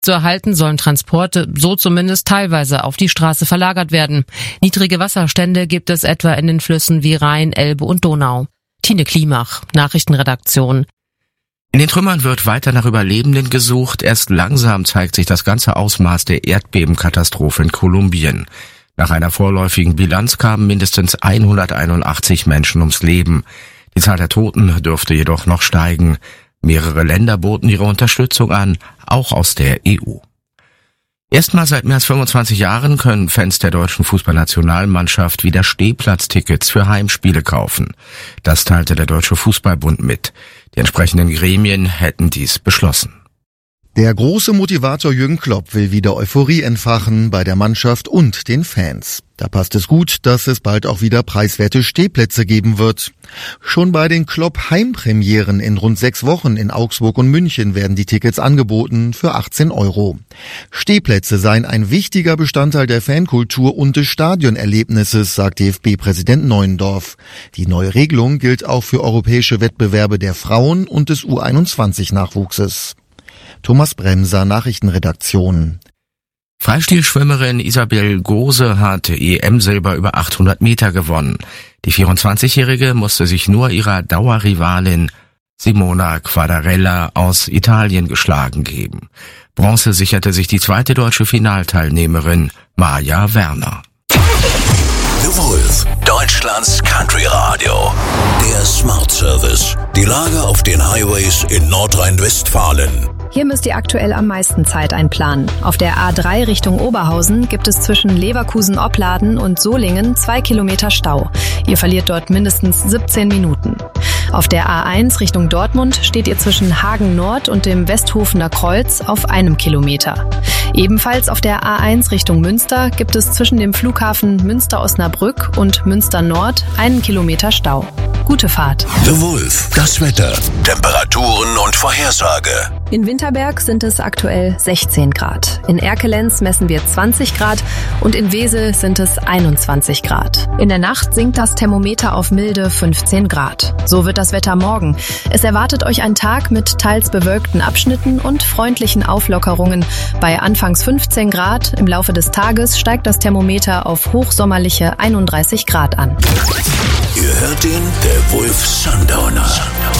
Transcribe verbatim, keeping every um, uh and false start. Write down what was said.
zu erhalten, sollen Transporte so zumindest teilweise auf die Straße verlagert werden. Niedrige Wasserstände gibt es etwa in den Flüssen wie Rhein, Elbe und Donau. Tine Klimach, Nachrichtenredaktion. In den Trümmern wird weiter nach Überlebenden gesucht. Erst langsam zeigt sich das ganze Ausmaß der Erdbebenkatastrophe in Kolumbien. Nach einer vorläufigen Bilanz kamen mindestens hunderteinundachtzig Menschen ums Leben. Die Zahl der Toten dürfte jedoch noch steigen. Mehrere Länder boten ihre Unterstützung an, auch aus der E U. Erstmal seit mehr als fünfundzwanzig Jahren können Fans der deutschen Fußballnationalmannschaft wieder Stehplatztickets für Heimspiele kaufen. Das teilte der Deutsche Fußballbund mit. Die entsprechenden Gremien hätten dies beschlossen. Der große Motivator Jürgen Klopp will wieder Euphorie entfachen bei der Mannschaft und den Fans. Da passt es gut, dass es bald auch wieder preiswerte Stehplätze geben wird. Schon bei den Klopp-Heimpremieren in rund sechs Wochen in Augsburg und München werden die Tickets angeboten für achtzehn Euro. Stehplätze seien ein wichtiger Bestandteil der Fankultur und des Stadionerlebnisses, sagt D F B-Präsident Neuendorf. Die neue Regelung gilt auch für europäische Wettbewerbe der Frauen und des U einundzwanzig-Nachwuchses. Thomas Bremser, Nachrichtenredaktion. Freistilschwimmerin Isabel Gose hat E M-Silber über achthundert Meter gewonnen. Die vierundzwanzigjährige musste sich nur ihrer Dauerrivalin Simona Quadarella aus Italien geschlagen geben. Bronze sicherte sich die zweite deutsche Finalteilnehmerin Maja Werner. The Wolf, Deutschlands Country Radio. Der Smart Service. Die Lage auf den Highways in Nordrhein-Westfalen. Hier müsst ihr aktuell am meisten Zeit einplanen. Auf der A drei Richtung Oberhausen gibt es zwischen Leverkusen-Opladen und Solingen zwei Kilometer Stau. Ihr verliert dort mindestens siebzehn Minuten. Auf der A eins Richtung Dortmund steht ihr zwischen Hagen Nord und dem Westhofener Kreuz auf einem Kilometer. Ebenfalls auf der A eins Richtung Münster gibt es zwischen dem Flughafen Münster-Osnabrück und Münster Nord einen Kilometer Stau. Gute Fahrt. The Wolf, das Wetter, Temperaturen und Vorhersage. In Winterberg sind es aktuell sechzehn Grad. In Erkelenz messen wir zwanzig Grad und in Wesel sind es einundzwanzig Grad. In der Nacht sinkt das Thermometer auf milde fünfzehn Grad. So wird das Wetter morgen. Es erwartet euch ein Tag mit teils bewölkten Abschnitten und freundlichen Auflockerungen. Bei anfangs fünfzehn Grad, im Laufe des Tages steigt das Thermometer auf hochsommerliche einunddreißig Grad an. Ihr hört den, der Wolf Sundowner.